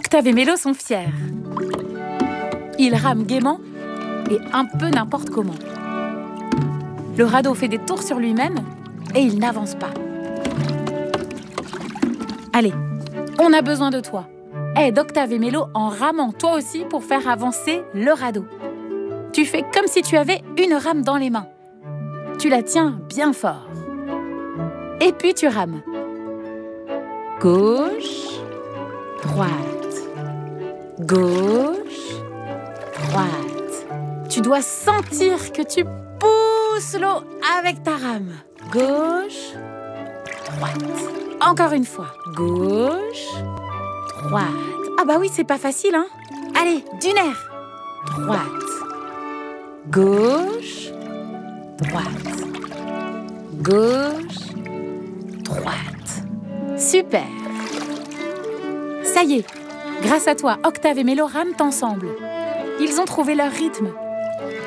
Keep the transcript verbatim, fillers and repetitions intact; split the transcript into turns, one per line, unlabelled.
Octave et Mélo sont fiers. Ils rament gaiement et un peu n'importe comment. Le radeau fait des tours sur lui-même et il n'avance pas. Allez, on a besoin de toi. Aide Octave et Mélo en ramant toi aussi pour faire avancer le radeau. Tu fais comme si tu avais une rame dans les mains. Tu la tiens bien fort. Et puis tu rames. Gauche, droite. Gauche, droite. Tu dois sentir que tu pousses l'eau avec ta rame. Gauche, droite. Encore une fois. Gauche, droite. Ah bah oui, c'est pas facile, hein? Allez, d'une aire. Droite. Gauche, droite. Gauche, droite. Super. Ça y est, grâce à toi, Octave et Mélo rament ensemble. Ils ont trouvé leur rythme.